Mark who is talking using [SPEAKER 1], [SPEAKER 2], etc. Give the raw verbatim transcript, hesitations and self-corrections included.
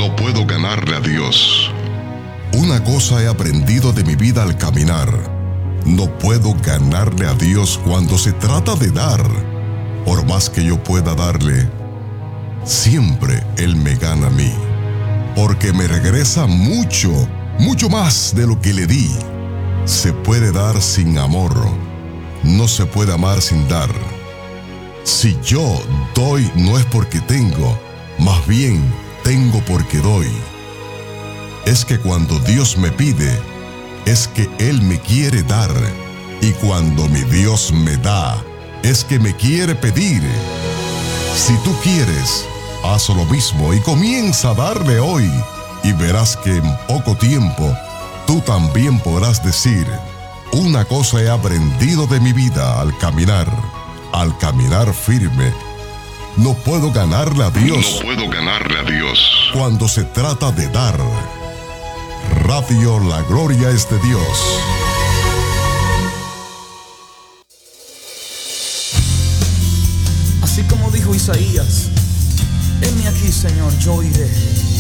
[SPEAKER 1] No puedo ganarle a Dios.
[SPEAKER 2] Una cosa he aprendido de mi vida al caminar. No puedo ganarle a Dios cuando se trata de dar. Por más que yo pueda darle, siempre Él me gana a mí. Porque me regresa mucho, mucho más de lo que le di. Se puede dar sin amor. No se puede amar sin dar. Si yo doy no es porque tengo, más bien tengo porque doy. Es que cuando Dios me pide, es que Él me quiere dar. Y cuando mi Dios me da, es que me quiere pedir. Si tú quieres, haz lo mismo y comienza a darle hoy. Y verás que en poco tiempo, tú también podrás decir: una cosa he aprendido de mi vida al caminar, al caminar firme. No puedo ganarle a Dios.
[SPEAKER 1] No puedo ganarle a Dios.
[SPEAKER 2] Cuando se trata de dar. Radio La Gloria es de Dios.
[SPEAKER 3] Así como dijo Isaías: heme aquí, Señor, yo iré.